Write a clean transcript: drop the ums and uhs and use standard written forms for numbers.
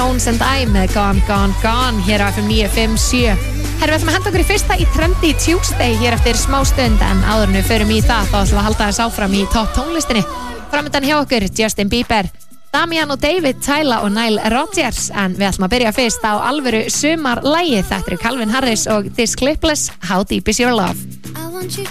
Tones and I með Gone hér á FM 957. Herra, við ætlum að henda okkur í fyrsta í Trendy Tuesday hér eftir smá stund, en áður en við förum í það þá ætlum við að halda þess áfram í topp tónlistinni. Framöndan hjá okkur Justin Bieber, Damian og David, Tyla og Nile Rodgers, en við ætlum að byrja fyrst á alvöru sumarlagið. Þetta eru Calvin Harris og This Clipless, How Deep Is Your Love. I want you